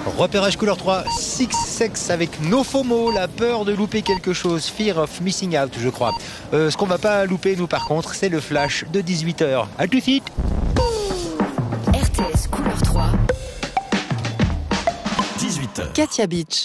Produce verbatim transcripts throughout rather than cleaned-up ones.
Repérage couleur trois, Six Sex avec No FOMO, la peur de louper quelque chose, Fear of Missing Out, je crois. Euh, ce qu'on va pas louper, nous, par contre, c'est le flash de dix-huit heures. À tout de suite. R T S couleur trois. dix-huit heures. Katia Beach.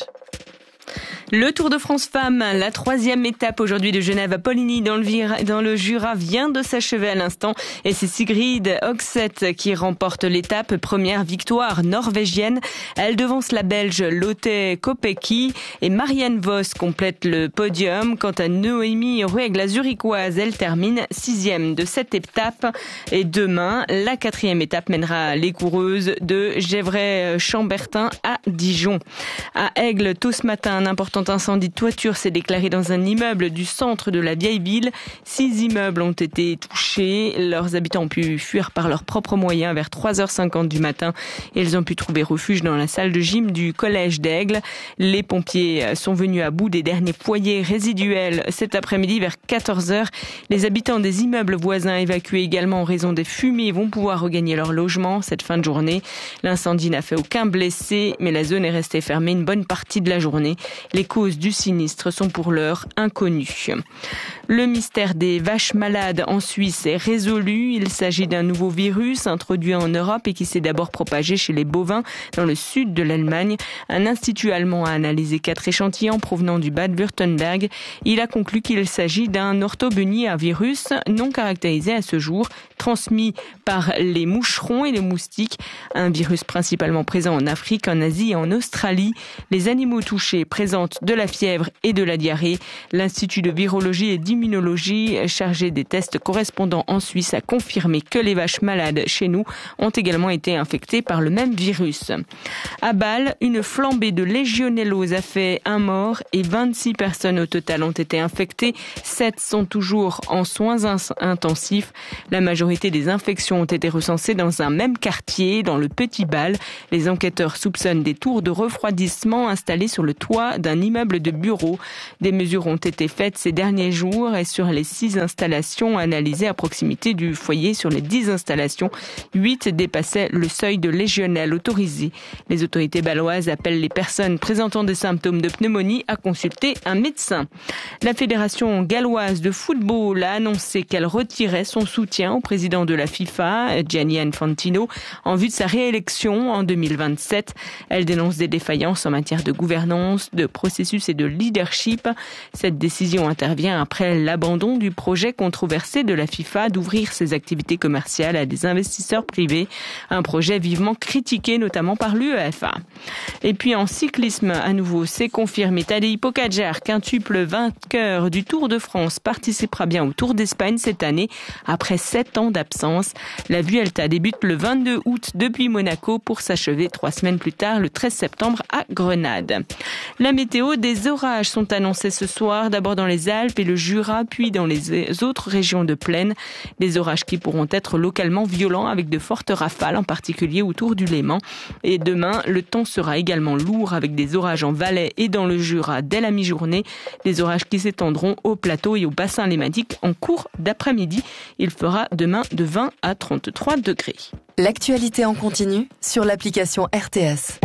Le Tour de France Femmes, la troisième étape aujourd'hui de Genève à Poligny dans le, Vira, dans le Jura vient de s'achever à l'instant et c'est Sigrid Høgseth qui remporte l'étape, première victoire norvégienne. Elle devance la Belge Lotte Kopecky et Marianne Vos complète le podium. Quant à Noémie Ruegg, la zurichoise, elle termine sixième de cette étape et demain, la quatrième étape mènera les coureuses de Gevrey-Chambertin à Dijon. À Aigle, tôt ce matin, un important incendie de toiture s'est déclaré dans un immeuble du centre de la vieille ville. Six immeubles ont été touchés. Leurs habitants ont pu fuir par leurs propres moyens vers trois heures cinquante du matin. Ils ont pu trouver refuge dans la salle de gym du collège d'Aigle. Les pompiers sont venus à bout des derniers foyers résiduels cet après-midi vers quatorze heures. Les habitants des immeubles voisins évacués également en raison des fumées vont pouvoir regagner leur logement cette fin de journée. L'incendie n'a fait aucun blessé, mais la zone est restée fermée une bonne partie de la journée. Les causes du sinistre sont pour l'heure inconnues. Le mystère des vaches malades en Suisse est résolu. Il s'agit d'un nouveau virus introduit en Europe et qui s'est d'abord propagé chez les bovins dans le sud de l'Allemagne. Un institut allemand a analysé quatre échantillons provenant du Bade-Württemberg. Il a conclu qu'il s'agit d'un orthobuniavirus non caractérisé à ce jour, transmis par les moucherons et les moustiques. Un virus principalement présent en Afrique, en Asie et en Australie. Les animaux touchés présentent de la fièvre et de la diarrhée. L'Institut de virologie et d'immunologie, chargé des tests correspondants en Suisse, a confirmé que les vaches malades chez nous ont également été infectées par le même virus. À Bâle, une flambée de légionellose a fait un mort et vingt-six personnes au total ont été infectées. sept sont toujours en soins intensifs. La majorité des infections ont été recensées dans un même quartier, dans le Petit Bâle. Les enquêteurs soupçonnent des tours de refroidissement installés sur le toit d'un immeuble de bureaux. Des mesures ont été faites ces derniers jours et sur les six installations analysées à proximité du foyer, sur les dix installations, huit dépassaient le seuil de légionelle autorisé. Les autorités bâloises appellent les personnes présentant des symptômes de pneumonie à consulter un médecin. La Fédération galloise de football a annoncé qu'elle retirait son soutien au président de la FIFA, Gianni Infantino, en vue de sa réélection en deux mille vingt-sept. Elle dénonce des défaillances en matière de gouvernance, de processus et de leadership. Cette décision intervient après l'abandon du projet controversé de la FIFA d'ouvrir ses activités commerciales à des investisseurs privés, un projet vivement critiqué notamment par l'UEFA. Et puis en cyclisme, à nouveau, c'est confirmé, Tadej Pogačar, quintuple vainqueur du Tour de France, participera bien au Tour d'Espagne cette année après sept ans d'absence. La Vuelta débute le vingt-deux août depuis Monaco pour s'achever trois semaines plus tard, le treize septembre à Grenade. La météo, des orages sont annoncés ce soir, d'abord dans les Alpes et le Jura, puis dans les autres régions de plaine. Des orages qui pourront être localement violents avec de fortes rafales, en particulier autour du Léman. Et demain, le temps sera également lourd avec des orages en Valais et dans le Jura dès la mi-journée. Des orages qui s'étendront au plateau et au bassin lématique en cours d'après-midi. Il fera demain de vingt à trente-trois degrés. L'actualité en continu sur l'application R T S.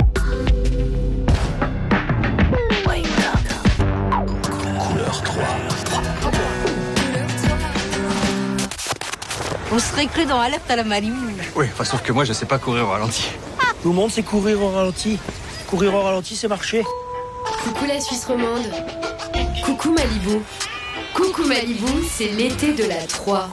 On serait cru dans Alerte à la Malibu. Oui, enfin, sauf que moi, je sais pas courir au ralenti. Tout le monde sait courir au ralenti. Courir au ralenti, c'est marcher. Coucou la Suisse romande. Coucou Malibu. Coucou Malibu, c'est l'été de la trois.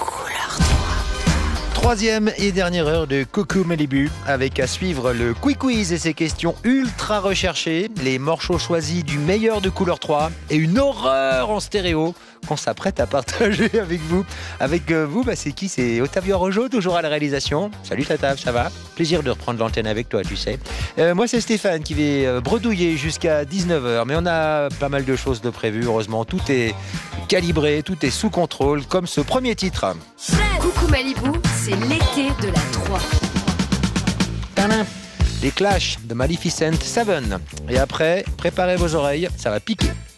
Troisième et dernière heure de Coucou Malibu, avec à suivre le Quick Quiz et ses questions ultra recherchées, les morceaux choisis du meilleur de couleur trois et une horreur en stéréo qu'on s'apprête à partager avec vous. Avec vous, bah c'est qui? C'est Ottavio Rojo, toujours à la réalisation. Salut Tata, ça va? Plaisir de reprendre l'antenne avec toi, tu sais. Euh, moi, c'est Stéphane qui vais bredouiller jusqu'à dix-neuf heures, mais on a pas mal de choses de prévues. Heureusement, tout est calibré, tout est sous contrôle, comme ce premier titre. Coucou Malibu, c'est l'été de la trois. Tadam! Les Clash de Maleficent Seven. Et après, préparez vos oreilles, ça va piquer.